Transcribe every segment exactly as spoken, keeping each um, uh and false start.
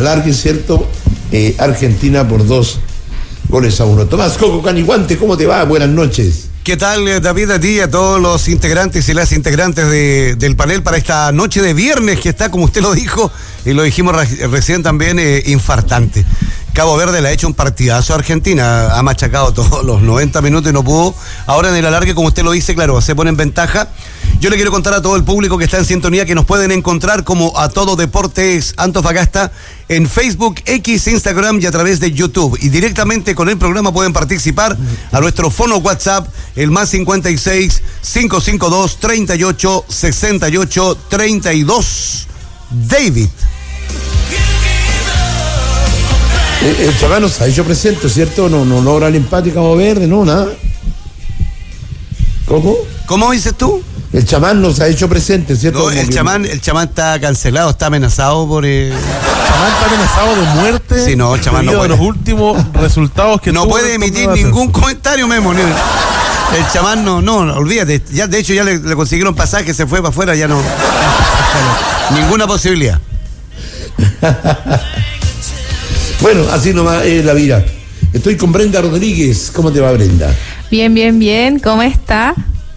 alargue, ¿cierto? Eh, Argentina por dos goles a uno. Tomás Coco Caniguante, ¿cómo te va? Buenas noches. ¿Qué tal, David? A ti y a todos los integrantes y las integrantes de, del panel para esta noche de viernes que está, como usted lo dijo, y lo dijimos re- recién también, eh, infartante. Cabo Verde le ha hecho un partidazo a Argentina, ha machacado todos los noventa minutos y no pudo. Ahora en el alargue, como usted lo dice, claro, se pone en ventaja. Yo le quiero contar a todo el público que está en sintonía que nos pueden encontrar como A Todo Deportes Antofagasta en Facebook, X, Instagram y a través de YouTube. Y directamente con el programa pueden participar a nuestro fono WhatsApp, el más cincuenta y seis, quinientos cincuenta y dos, treinta y ocho, sesenta y ocho, treinta y dos. David. El, el chamán nos ha hecho presente, ¿cierto? No, no logra el empate Cabo Verde, no, nada. ¿Cómo? ¿Cómo dices tú? El chamán nos ha hecho presente, ¿cierto? No, el que... chamán, el chamán está cancelado, está amenazado por... Eh... El chamán está amenazado de muerte. Sí, no, el chamán no puede. De los últimos resultados que no puede emitir ningún comentario, Memo. El chamán no, no, no, olvídate. Ya, de hecho, ya le, le consiguieron pasaje, se fue para afuera, ya no. Ninguna posibilidad. Bueno, así nomás es la vida. Estoy con Brenda Rodríguez. ¿Cómo te va, Brenda? Bien, bien, bien. ¿Cómo está?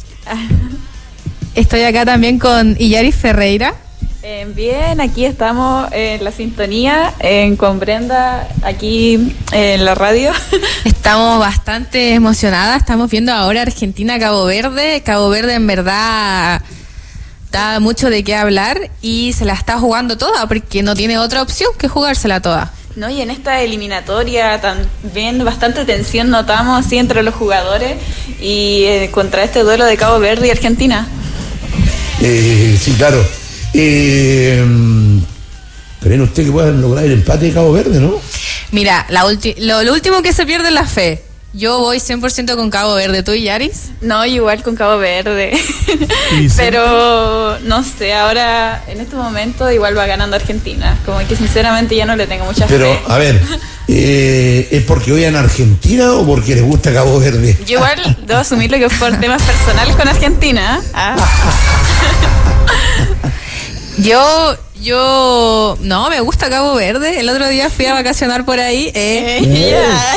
Estoy acá también con Iyaris Ferreira. Eh, bien, aquí estamos en la sintonía, eh, con Brenda, aquí eh, en la radio. Estamos bastante emocionadas, estamos viendo ahora Argentina-Cabo Verde. Cabo Verde en verdad da mucho de qué hablar y se la está jugando toda porque no tiene otra opción que jugársela toda. No, y en esta eliminatoria también bastante tensión notamos sí, entre los jugadores y eh, contra este duelo de Cabo Verde y Argentina. Eh, sí, claro. Eh, ¿Creen usted que puedan lograr el empate de Cabo Verde, no? Mira, la ulti- lo, lo último que se pierde es la fe. Yo voy cien por ciento con Cabo Verde. ¿Tú, Yaris? No, igual con Cabo Verde. Pero no sé, ahora en este momento igual va ganando Argentina. Como que sinceramente ya no le tengo mucha Pero, fe. a ver, eh, ¿es porque odian a Argentina o porque les gusta Cabo Verde? Yo igual debo asumirlo que es por temas personales con Argentina. ¿Ah? Yo, yo, no, me gusta Cabo Verde. El otro día fui a vacacionar por ahí. Eh.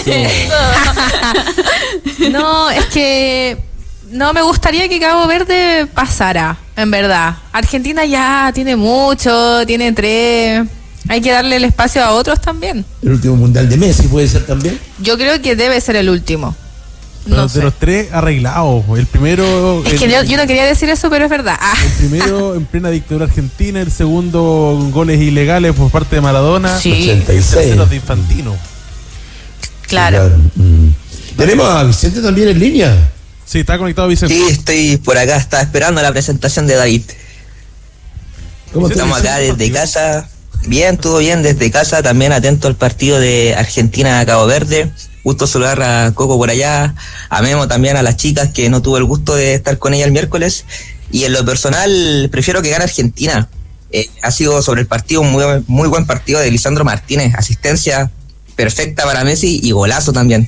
Eso. No, es que no me gustaría que Cabo Verde pasara, en verdad. Argentina ya tiene mucho, tiene tres. Hay que darle el espacio a otros también. El último mundial de Messi puede ser también. Yo creo que debe ser el último. Pero No de sé. los tres arreglados. El primero. Es el, que yo, yo no quería decir eso, pero es verdad. Ah. El primero en plena dictadura argentina. El segundo, goles ilegales por parte de Maradona. Sí. ochenta y El seis. tercero de Infantino. Claro. Mm. Tenemos a Vicente también en línea. Sí, está conectado Vicente. Sí, estoy por acá, estaba esperando la presentación de David. ¿Cómo te Estamos acá desde casa, bien, todo bien desde casa, también atento al partido de Argentina-Cabo Verde. Gusto saludar a Coco por allá, a Memo también, a las chicas que no tuve el gusto de estar con ella el miércoles. Y en lo personal, prefiero que gane Argentina. Eh, ha sido sobre el partido un muy, muy buen partido de Lisandro Martínez, asistencia perfecta para Messi y golazo también.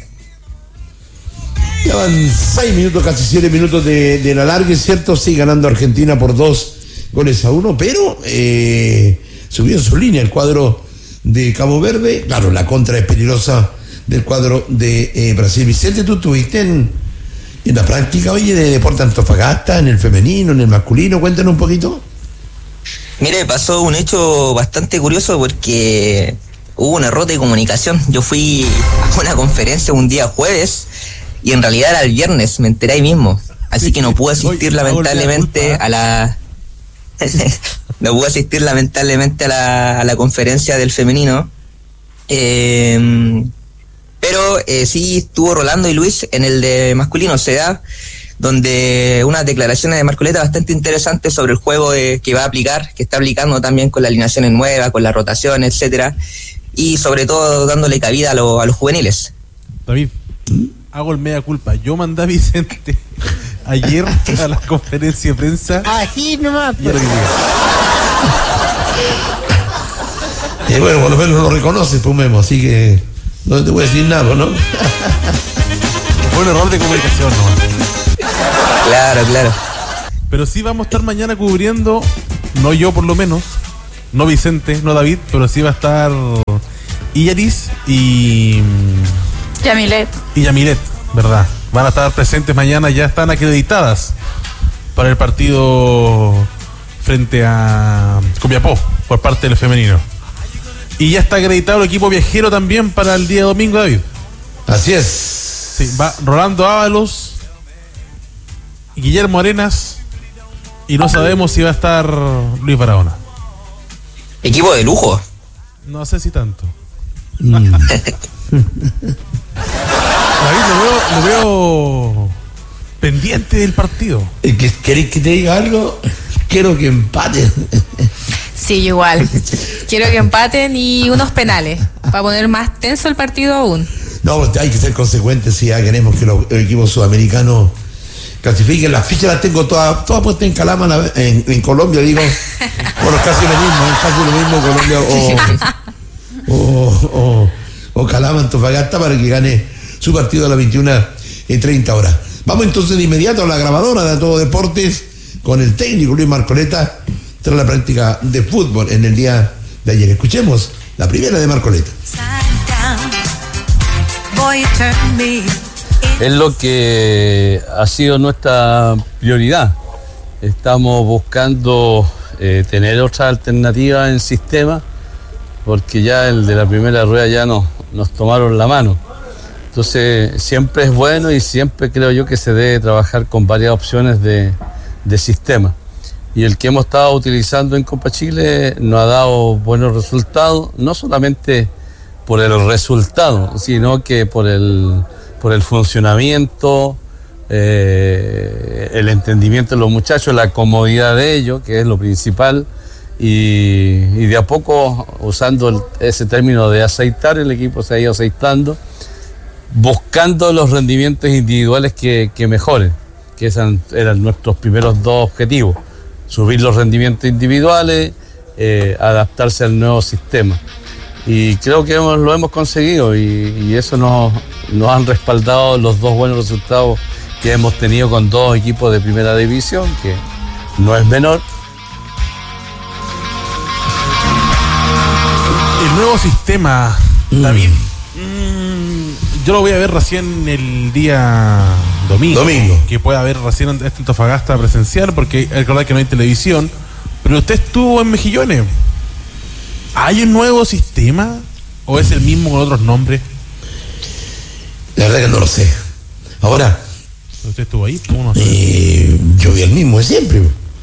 Llevan seis minutos, casi siete minutos de, de la alargue, ¿cierto? Sí, ganando Argentina por dos goles a uno, pero eh, subió en su línea el cuadro de Cabo Verde. Claro, la contra es peligrosa del cuadro de eh, Brasil. Vicente, tú estuviste en, en la práctica, oye, de Deporte Antofagasta, en el femenino, en el masculino, cuéntanos un poquito. Mire, pasó un hecho bastante curioso porque hubo un error de comunicación. Yo fui a una conferencia un día jueves y en realidad era el viernes, me enteré ahí mismo. Así que no pude asistir lamentablemente a la... no pude asistir lamentablemente a la, a la conferencia del femenino. Eh, pero eh, sí estuvo Rolando y Luis en el de masculino, se da, donde unas declaraciones de Marcoleta bastante interesantes sobre el juego de, que va a aplicar, que está aplicando también con las alineaciones nuevas, con la rotación, etcétera, y sobre todo dándole cabida a, lo, a los juveniles. David, hago el mea culpa. Yo mandé a Vicente ayer a la conferencia de prensa. Así nomás. Y ahora que Eh, bueno, por lo menos lo reconoces, pues, Memo, así que no te voy a decir nada, ¿no? fue un error de comunicación, ¿no? Claro, claro. Pero sí vamos a estar mañana cubriendo, no yo por lo menos, no Vicente, no David, pero sí va a estar y Yaris y Yamilet. Y Yamilet, ¿verdad? Van a estar presentes mañana, ya están acreditadas para el partido frente a Copiapó por parte del femenino. Y ya está acreditado el equipo viajero también para el día domingo, David. Así es. Sí, va Rolando Ábalos, Guillermo Arenas y no sabemos si va a estar Luis Barahona. Equipo de lujo. No sé si tanto. Mm. David, lo veo, lo veo pendiente del partido. ¿Querés que te diga algo? Quiero que empaten. Sí, igual. Quiero que empaten y unos penales para poner más tenso el partido aún. No, hay que ser consecuentes si ya queremos que los equipos sudamericanos clasifiquen. Las fichas las tengo todas, todas puestas en Calama, en, en Colombia, digo. Bueno, casi lo mismo, es casi lo mismo Colombia o, o, o, o Calama, Antofagasta, para que gane su partido a las veintiuna treinta horas. Vamos entonces de inmediato a la grabadora de A Todo Deportes con el técnico Luis Marcoleta tras la práctica de fútbol en el día de ayer. Escuchemos la primera de Marcoleta. Es lo que ha sido nuestra prioridad. Estamos buscando eh, tener otra alternativa en sistema, porque ya el de la primera rueda ya nos, nos tomaron la mano. Entonces siempre es bueno y siempre creo yo que se debe trabajar con varias opciones de, de sistema. Y el que hemos estado utilizando en Copa Chile nos ha dado buenos resultados, no solamente por el resultado, sino que por el, por el funcionamiento, eh, el entendimiento de los muchachos, la comodidad de ellos, que es lo principal, y, y de a poco, usando el, ese término de aceitar, el equipo se ha ido aceitando, buscando los rendimientos individuales que, que mejoren, que eran, eran nuestros primeros dos objetivos: subir los rendimientos individuales, eh, adaptarse al nuevo sistema. Y creo que hemos, lo hemos conseguido, y, y eso nos, nos han respaldado los dos buenos resultados que hemos tenido con dos equipos de primera división, que no es menor. El nuevo sistema, David, mm, yo lo voy a ver recién el día domingo, domingo. Que pueda ver recién este Antofagasta presencial, porque es verdad que no hay televisión, pero usted estuvo en Mejillones. ¿Hay un nuevo sistema o es el mismo con otros nombres? La verdad que no lo sé. Ahora, ¿usted estuvo ahí? ¿Cómo no sé? eh, yo vi el mismo de siempre.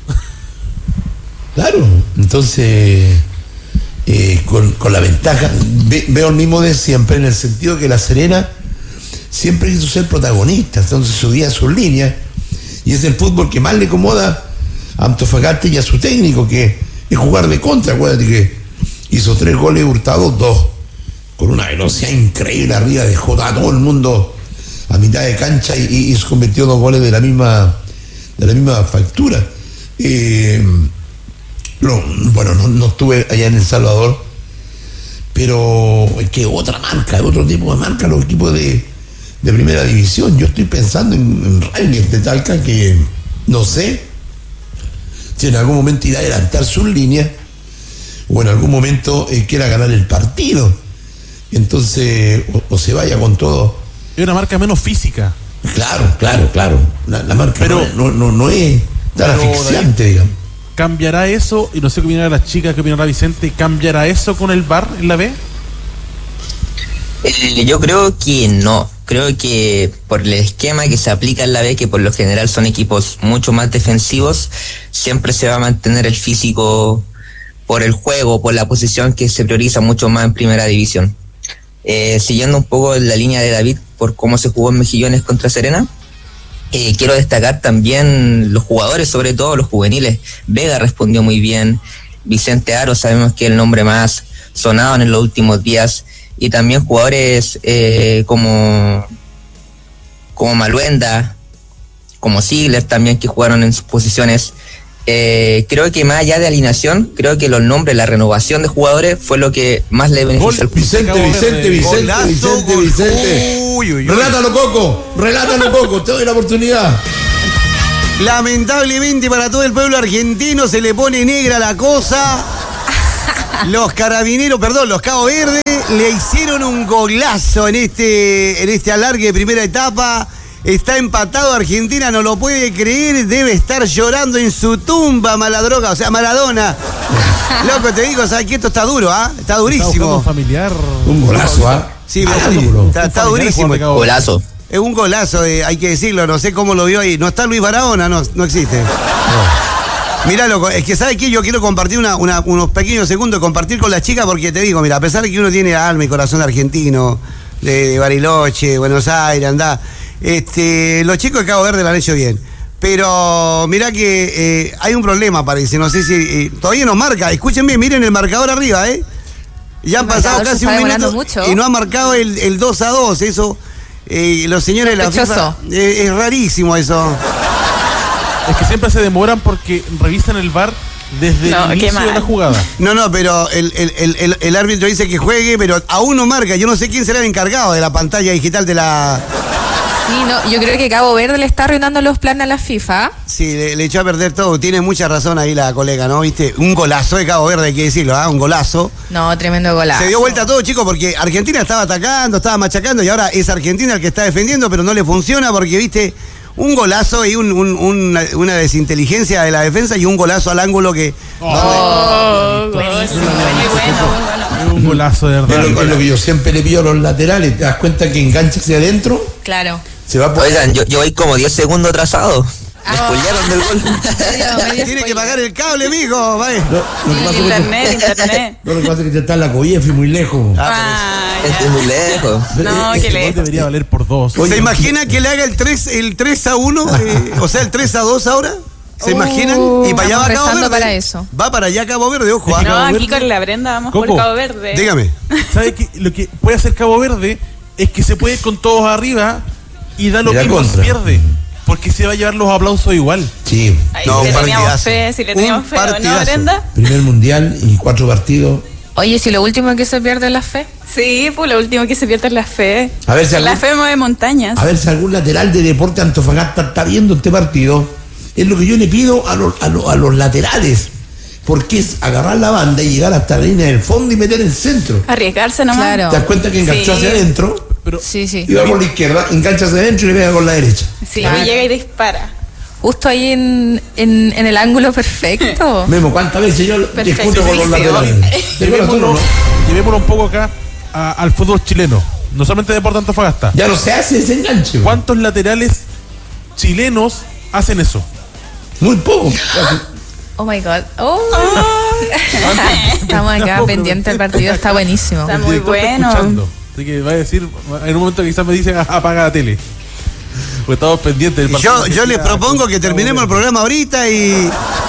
Claro, entonces eh, con, con la ventaja, ve, veo el mismo de siempre, en el sentido que La Serena siempre quiso ser protagonista, entonces subía sus líneas, y es el fútbol que más le acomoda a Antofagasta y a su técnico, que es jugar de contra. Acuérdate que hizo tres goles, Hurtado dos, con una velocidad increíble arriba, dejó a todo el mundo a mitad de cancha y, y, y se convirtió dos goles de la misma de la misma factura. Eh, no, bueno, no, no estuve allá en El Salvador, pero es que otra marca, otro tipo de marca, los equipos de, de primera división. Yo estoy pensando en, en Rangers de Talca, que no sé si en algún momento irá a adelantar sus líneas o en algún momento eh, quiera ganar el partido. Entonces, o, o se vaya con todo. Es una marca menos física. Claro, claro, claro. La, la marca pero, no, no, no, no es tan asfixiante, digamos. ¿Cambiará eso? Y no sé qué opinará la chica, qué opinará Vicente. ¿Cambiará eso con el V A R en la B? Eh, yo creo que no. Creo que por el esquema que se aplica en la B, que por lo general son equipos mucho más defensivos, siempre se va a mantener el físico por el juego, por la posición que se prioriza mucho más en primera división. Eh, siguiendo un poco la línea de David por cómo se jugó en Mejillones contra Serena, eh, quiero destacar también los jugadores, sobre todo los juveniles. Vega respondió muy bien, Vicente Aro sabemos que es el nombre más sonado en los últimos días, y también jugadores eh, como como Maluenda, como Ziegler también, que jugaron en sus posiciones. Eh, creo que más allá de alineación, creo que los nombres, la renovación de jugadores fue lo que más le benefició al club. Vicente, Vicente, Vicente, Golazo, Vicente, gol. Vicente. Uy, uy, uy. Relátalo, Coco, relátalo, Coco, te doy la oportunidad. Lamentablemente para todo el pueblo argentino se le pone negra la cosa. Los carabineros, perdón, los Cabo Verde le hicieron un golazo en este, en este alargue de primera etapa. Está empatado Argentina, no lo puede creer, debe estar llorando en su tumba, Maladroga, o sea, Maradona. Loco, te digo, ¿sabes qué? Esto está duro, ¿ah? ¿eh? Está durísimo. Un familiar. Un golazo, ¿ah? ¿eh? Sí, ah, sí, está, está durísimo. Golazo. Es un golazo, eh, hay que decirlo, no sé cómo lo vio ahí. No está Luis Barahona, no, no existe. No. Mirá, loco, es que ¿sabes qué? Yo quiero compartir una, una, unos pequeños segundos, compartir con la chica, porque te digo, mira, a pesar de que uno tiene alma y corazón argentino, de, de Bariloche, Buenos Aires, andá, este, los chicos de Cabo Verde lo han hecho bien. Pero mirá que eh, hay un problema, parece, no sé si... Eh, todavía no marca, escúchenme, miren el marcador arriba, ¿eh? Ya han pasado casi un minuto mucho. Y no ha marcado el, el dos a dos, eso... Eh, los señores de la FIFA, eh, es rarísimo eso. Es que siempre se demoran porque revisan el V A R desde no, el inicio de la jugada. No, no, pero el, el, el, el árbitro dice que juegue, pero aún no marca. Yo no sé quién será el encargado de la pantalla digital de la... Sí, no, yo creo que Cabo Verde le está arruinando los planes a la FIFA. Sí, le, le echó a perder todo. Tiene mucha razón ahí la colega, ¿no? ¿Viste? Un golazo de Cabo Verde, hay que decirlo, ¿ah? ¿eh? Un golazo. No, tremendo golazo. Se dio vuelta todo, chicos, porque Argentina estaba atacando, estaba machacando y ahora es Argentina el que está defendiendo, pero no le funciona porque, ¿viste? Un golazo y un, un, una, una desinteligencia de la defensa y un golazo al ángulo que... Oh, donde... buenísimo, muy bueno, muy bueno. Un golazo de verdad. Es lo, lo que yo siempre le pido a los laterales, ¿te das cuenta que engancha hacia adentro? Claro. Se va por... Oigan, yo, yo voy como diez segundos atrasado. Me spoilearon del gol. Medio, Tiene que pagar el cable, mijo. Vale. No, no sí, internet, que, internet. No, lo que pasa es que ya está en la cobilla, fui muy lejos. Ah, es muy lejos. No, este que lejos. Debería valer por dos. ¿Se imagina que le haga el tres, el tres a uno? Eh, o sea, el tres a dos ahora. ¿Se uh, imaginan? Y para allá va Cabo Verde. Para eso. Va para allá Cabo Verde, ojo. No, aquí con la Brenda vamos Coco, por Cabo Verde. Dígame. ¿Sabe qué? Lo que puede hacer Cabo Verde es que se puede ir con todos arriba y da lo mismo si pierde. Porque se va a llevar los aplausos igual. Sí. Ahí no, si le teníamos fe, si le teníamos fe, ¿no, Brenda? Primer mundial y cuatro partidos. Oye, si lo último que se pierde es la fe. Sí, pues lo último que se pierde es la fe. A ver si algún, la fe mueve montañas. A ver si algún lateral de Deporte Antofagasta está viendo este partido. Es lo que yo le pido a los, a los, a los laterales. Porque es agarrar la banda y llegar hasta la línea del fondo y meter el centro. Arriesgarse nomás. Claro. ¿Te das cuenta que enganchó sí. hacia adentro? Pero, sí, sí. Y va por la izquierda, engancha hacia adentro y le pega con la derecha. Sí, y llega y dispara. Justo ahí en, en, en el ángulo perfecto. Memo, ¿cuántas veces yo discuto con los laterales? Llevémoslo, llevémoslo un poco acá a, al fútbol chileno. No solamente Deportes Antofagasta. Ya no se hace ese enganche. ¿Cuántos laterales chilenos hacen eso? Muy poco. Oh my God. Oh. Estamos acá pendientes del partido, está buenísimo. Está muy bueno. Está así que va a decir, en un momento quizás me dicen apaga la tele. Porque estamos pendientes del partido. Yo, yo les propongo que terminemos el programa ahorita y.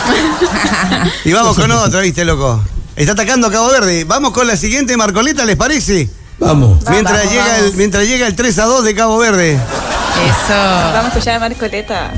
Y vamos con otro, ¿viste, loco? Está atacando Cabo Verde. Vamos con la siguiente, Marcoleta, ¿les parece? Vamos. Mientras, vamos, llega, vamos. El, mientras llega el tres a dos de Cabo Verde. Eso. Vamos a escuchar a Marcoleta.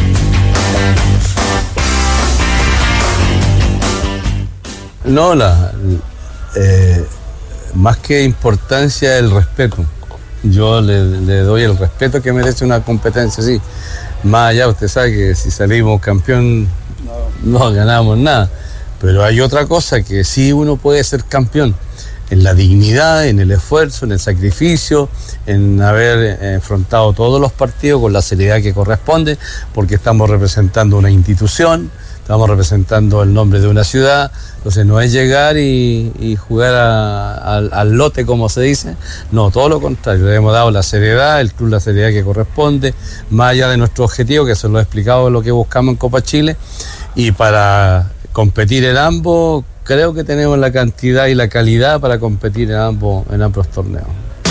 No, la. Eh, más que importancia, el respeto. Yo le, le doy el respeto que merece una competencia así. Más allá, usted sabe que si salimos campeón no, no ganamos nada. Pero hay otra cosa que sí uno puede ser campeón. En la dignidad, en el esfuerzo, en el sacrificio, en haber enfrentado todos los partidos con la seriedad que corresponde, porque estamos representando una institución, estamos representando el nombre de una ciudad. Entonces no es llegar y, y jugar a, a, al lote, como se dice. No, todo lo contrario. Le hemos dado la seriedad, el club la seriedad que corresponde, más allá de nuestro objetivo, que se lo he explicado lo que buscamos en Copa Chile. Y para competir en ambos, creo que tenemos la cantidad y la calidad para competir en ambos, en ambos torneos.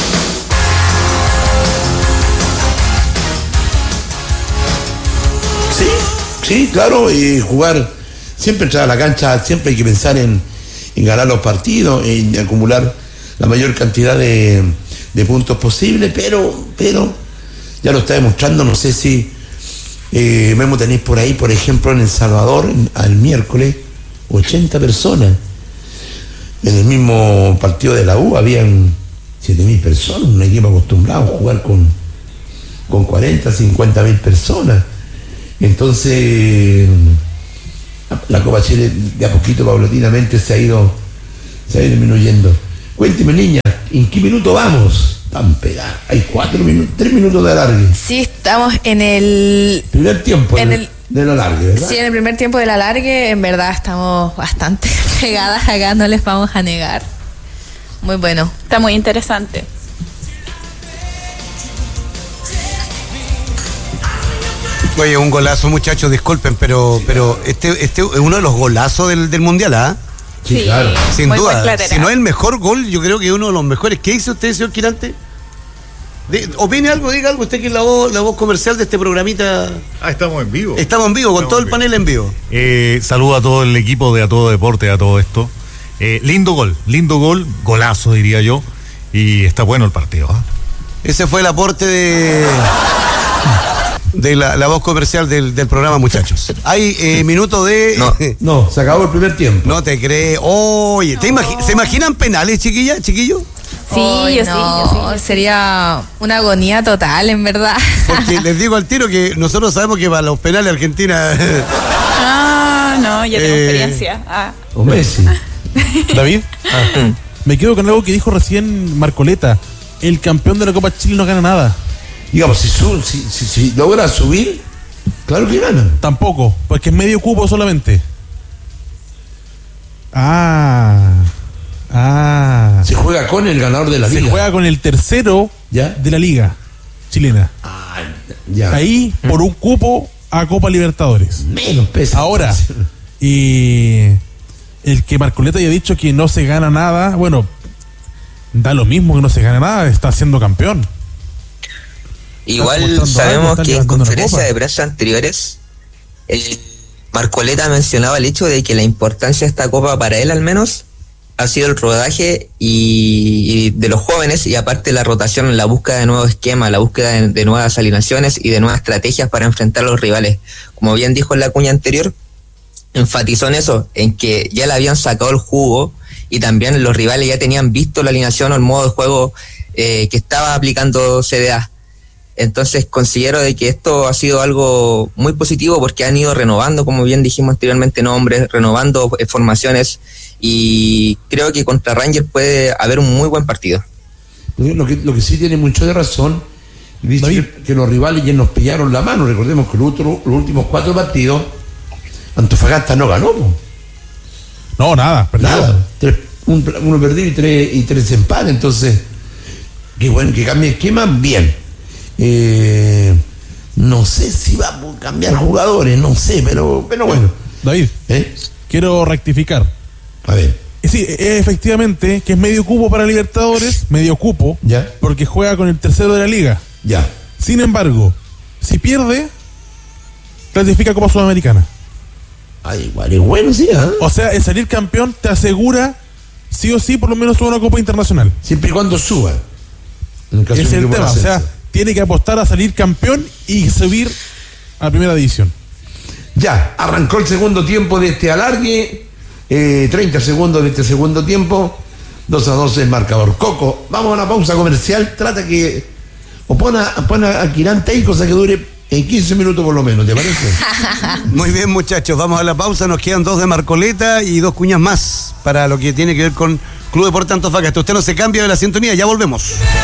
Sí, sí, claro, y jugar, siempre entrar a la cancha, siempre hay que pensar en, en ganar los partidos, en acumular la mayor cantidad de, de puntos posible, pero, pero, ya lo está demostrando, no sé si eh, Memo tenéis por ahí, por ejemplo, en El Salvador, en, al miércoles, ochenta personas. En el mismo partido de la U habían siete mil personas, un equipo acostumbrado a jugar con, con cuarenta, cincuenta mil personas. Entonces, la Copa Chile de a poquito, paulatinamente, se ha ido se va disminuyendo. Cuénteme, niña, ¿en qué minuto vamos? Tan pegadas. Hay cuatro minutos, tres minutos de alargue. Sí, estamos en el Primer tiempo en del, el, del alargue, ¿verdad? Sí, en el primer tiempo del alargue, en verdad estamos bastante pegadas acá, no les vamos a negar. Muy bueno. Está muy interesante. Oye, un golazo, muchachos, disculpen, pero pero este este es uno de los golazos del, del Mundial, ¿ah? ¿eh? Sí, Sí, claro. Sin muy duda. buen lateral. Si no es el mejor gol, yo creo que es uno de los mejores. ¿Qué dice usted, señor Quirante? De, opine algo, diga algo. Usted que es la voz, la voz comercial de este programita. Ah, estamos en vivo. Estamos en vivo, con Estamos todo el en panel en vivo. Eh, saludo a todo el equipo de A Todo Deporte, a todo esto. Eh, lindo gol, lindo gol, golazo diría yo. Y está bueno el partido. ¿eh? Ese fue el aporte de, de la, la voz comercial del, del programa, muchachos. Hay eh, minutos de... No. No, se acabó el primer tiempo. No te crees. Oye, ¿te imagi- ¿se imaginan penales, chiquilla, chiquillo? Sí, Ay, yo sí, no, yo sí. sería una agonía total, en verdad. Porque les digo al tiro que nosotros sabemos que para los penales Argentina... Ah, no, ya tengo Eh. experiencia. Ah. O Messi. David, me quedo con algo que dijo recién Marcoleta. El campeón de la Copa Chile no gana nada. Digamos, si, su, si, si, si logra subir, claro que gana. Tampoco, porque es medio cupo solamente. Ah. Ah. Se juega con el ganador de la Se liga. juega con el tercero ¿Ya? de la liga chilena. Ah, ya. Ahí, por un cupo a Copa Libertadores. Menos pesa. Ahora, y el que Marcoleta haya dicho que no se gana nada, bueno, da lo mismo que no se gana nada, está siendo campeón. Igual mostrando sabemos algo, está que en levantando la conferencias copa. de prensa anteriores, eh, Marcoleta mencionaba el hecho de que la importancia de esta copa para él al menos ha sido el rodaje y, y de los jóvenes y aparte la rotación, la búsqueda de nuevos esquemas, la búsqueda de, de nuevas alineaciones y de nuevas estrategias para enfrentar a los rivales. Como bien dijo en la cuña anterior, enfatizó en eso, en que ya le habían sacado el jugo y también los rivales ya tenían visto la alineación o el modo de juego eh, que estaba aplicando C D A. Entonces considero de que esto ha sido algo muy positivo porque han ido renovando, como bien dijimos anteriormente, nombres, renovando eh, formaciones y creo que contra Rangers puede haber un muy buen partido. Lo que, lo que sí tiene mucho de razón, dice David. que, que los rivales ya nos pillaron la mano. Recordemos que los, otro, los últimos cuatro partidos, Antofagasta no ganó. Po. No, nada, perdió. Nada. Tres, un, uno perdido y tres, y tres empates. Entonces, qué bueno que cambie esquema, bien. Eh, no sé si va a cambiar jugadores, no sé, pero, pero bueno. David, ¿Eh? quiero rectificar. A ver, Eh, Sí, eh, efectivamente, que es medio cupo para Libertadores, medio cupo, Ya. porque juega con el tercero de la liga. ya. Sin embargo, si pierde, clasifica Copa Sudamericana. Ah, igual es bueno, sí, ¿eh? O sea, el salir campeón te asegura, sí o sí, por lo menos una Copa Internacional. Siempre y cuando suba. En el caso Ese es de el que tema, o ascenso. sea, tiene que apostar a salir campeón y subir a primera división. Ya, arrancó el segundo tiempo de este alargue, eh, treinta segundos de este segundo tiempo, dos a dos el marcador. Coco, vamos a una pausa comercial, trata que, o pon a, pon a, a Quirante ahí, cosa que dure en quince minutos por lo menos, ¿te parece? Muy bien, muchachos, vamos a la pausa, nos quedan dos de Marcoleta y dos cuñas más para lo que tiene que ver con Club Deportes Antofagasta. Usted no se cambia de la sintonía, ya volvemos.